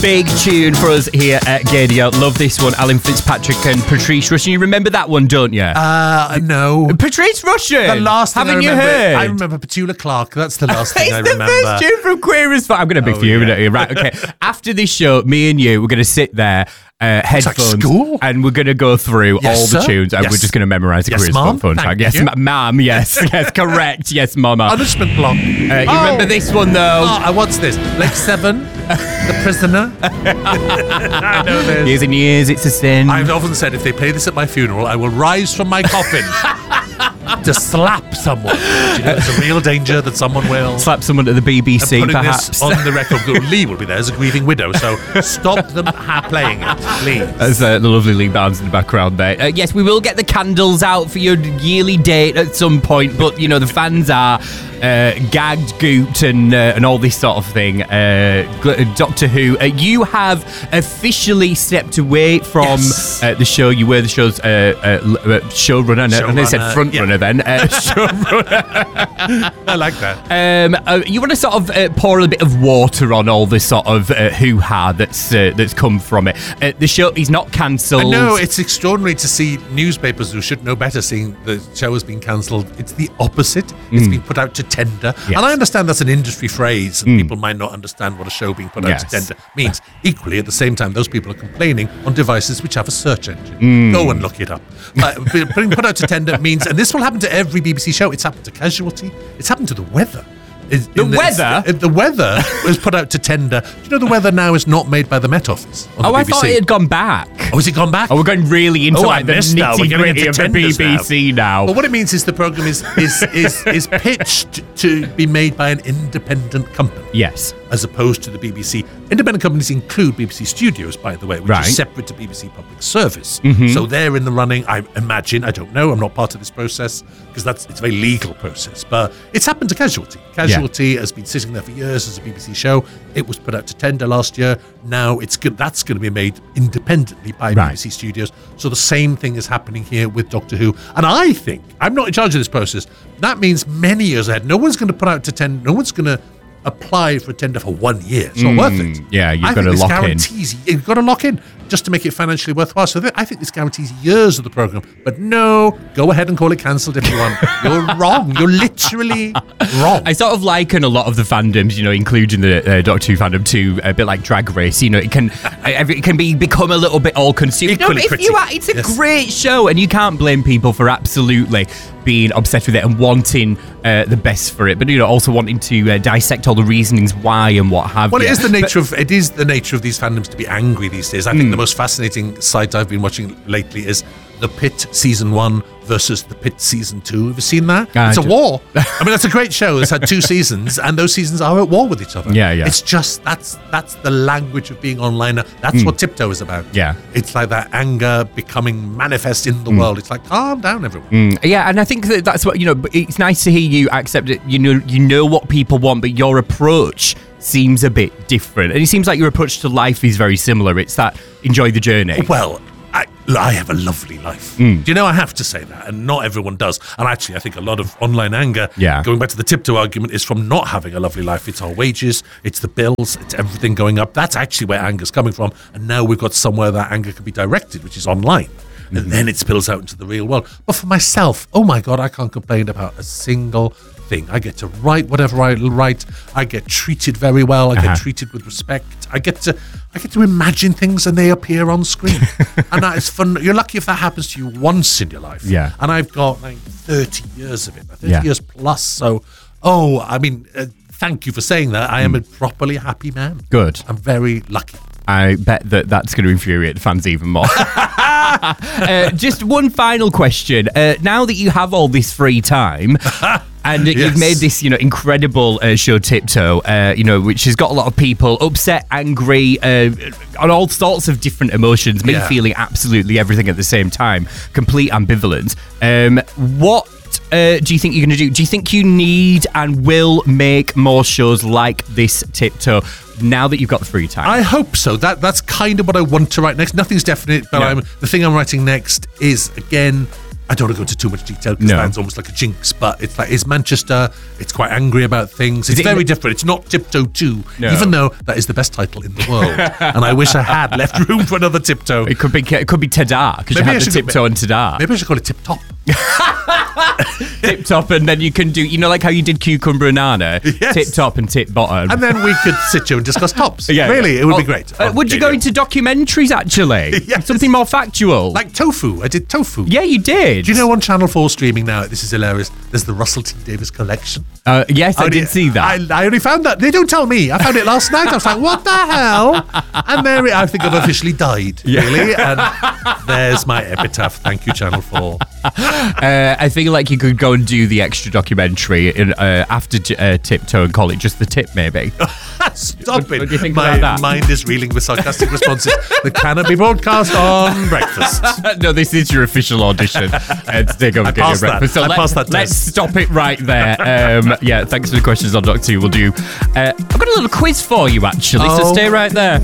big tune for us here at Gaydio. Love this one. Alan Fitzpatrick and Patrice Rushen. You remember that one, don't you? No. Patrice Rushen. The last thing Haven't I remember, you heard? I remember Petula Clark. That's the last thing I It's remember. the first tune from Queer as Folk. I'm going to be fuming at you. Right, okay. After this show, me and you, we're going to sit there, headphones, like school. and we're going to go through all the tunes, and we're just going to memorise the Queer as Folk phone track. Yes, ma'am. Yes, yes, correct. Yes, mama. Punishment block. You remember this one, though? What's this? Lake 7? The Prisoner? I know this. Years and years, it's a sin. I've often said if they play this at my funeral, I will rise from my coffin to slap someone. Do you know, it's a real danger that someone will slap someone at the BBC, putting perhaps. This on the record. Lee will be there as a grieving widow, so stop them playing it, please. There's the lovely Lee Barnes in the background there. Yes, we will get the candles out for your yearly date at some point, but you know the fans are gagged, gooped, and all this sort of thing. Doctor Who, you have officially stepped away from the show. You were the show's showrunner, and they said frontrunner then. Showrunner. I like that. You want to sort of pour a bit of water on all this sort of hoo-ha that's come from it. The show is not cancelled. I know, it's extraordinary to see newspapers who should know better seeing the show has been cancelled. It's the opposite. It's been put out to tender. Yes. And I understand that's an industry phrase, and people might not understand what a show being put out to tender means. Equally, at the same time, those people are complaining on devices which have a search engine. Go and look it up. Being put out to tender means, and this will happen to every BBC show, it's happened to Casualty, it's happened to The Weather. The weather was put out to tender. Do you know the weather now is not made by the Met Office on the BBC? I thought it had gone back. Oh, has it gone back? Oh, we're going really into the nitty-gritty of the BBC now. Well, what it means is the programme is pitched to be made by an independent company. Yes. As opposed to the BBC. Independent companies include BBC Studios, by the way, which is separate to BBC Public Service. So they're in the running, I imagine. I don't know. I'm not part of this process because it's a very legal process. But it's happened to Casualty. Casualty has been sitting there for years as a BBC show. It was put out to tender last year. Now that's going to be made independently by BBC Studios. So the same thing is happening here with Doctor Who. And I think, I'm not in charge of this process, that means many years ahead, no one's going to put out to tender, no one's going to apply for a tender for 1 year. It's not worth it. Yeah, you've got to lock in. You've got to lock in just to make it financially worthwhile. So I think this guarantees years of the programme. But no, go ahead and call it cancelled if you want. You're wrong. You're literally wrong. I sort of liken a lot of the fandoms, including the Doctor Who fandom, to a bit like Drag Race. It can become a little bit all-consuming. It's a great show, and you can't blame people for absolutely being obsessed with it and wanting the best for it, but also wanting to dissect all the reasonings why and what have you. Well, it is the nature of these fandoms to be angry these days. I think the most fascinating site I've been watching lately is The Pit Season 1 versus The Pit Season 2. Have you seen that? It's a war. I mean, that's a great show. It's had 2 seasons, and those seasons are at war with each other. Yeah. It's just, that's the language of being online. That's what Tiptoe is about. Yeah. It's like that anger becoming manifest in the world. It's like, calm down, everyone. Yeah, and I think that's what, it's nice to hear you accept it. You know what people want, but your approach seems a bit different. And it seems like your approach to life is very similar. It's that enjoy the journey. Well, I have a lovely life. Do you know, I have to say that, and not everyone does. And actually, I think a lot of online anger, going back to the Tiptoe argument, is from not having a lovely life. It's our wages, it's the bills, it's everything going up. That's actually where anger's coming from. And now we've got somewhere that anger can be directed, which is online. And then it spills out into the real world. But for myself, oh my God, I can't complain about a single thing. I get to write whatever I write. I get treated very well. I get treated with respect. I get to imagine things and they appear on screen. And that is fun. You're lucky if that happens to you once in your life. Yeah. And I've got 30 years of it, 30 years plus. So, thank you for saying that. I am a properly happy man. Good. I'm very lucky. I bet that's going to infuriate the fans even more. Just one final question. Now that you have all this free time, and you've made this, incredible show, Tiptoe, which has got a lot of people upset, angry, on all sorts of different emotions, me feeling absolutely everything at the same time, complete ambivalence. What do you think you're going to do? Do you think you need and will make more shows like this, Tiptoe, now that you've got the free time? I hope so. That's kind of what I want to write next. Nothing's definite, but the thing I'm writing next is, again, I don't want to go into too much detail because that's almost like a jinx, but it's Manchester. It's quite angry about things. It's very different. It's not Tiptoe 2, even though that is the best title in the world. And I wish I had left room for another Tiptoe. It could be Tada, because you have the Tiptoe and Tada. Maybe I should call it Tip Top. Tip Top, and then you can do, like how you did Cucumber and Nana, Tip Top and Tip Bottom. And then we could sit here and discuss tops. Really, it would be great. Would you go into documentaries, actually? Something more factual? Like Tofu. I did Tofu. Yeah, you did. Do you know on Channel 4 streaming now, this is hilarious, there's the Russell T Davies collection? Yes, I did see that. I only found that. They don't tell me. I found it last night. I was like, what the hell? And there, I think I've officially died, really. And there's my epitaph. Thank you, Channel 4. I feel like you could go and do the extra documentary after Tiptoe and call it just the tip, maybe. Stop it. What do you think my about that? mind is reeling with sarcastic responses that cannot be broadcast on breakfast. No, this is your official audition to take over Get Your Breakfast. So let's stop it right there. Thanks for the questions on Doctor Who. We'll do. I've got a little quiz for you, actually, so stay right there.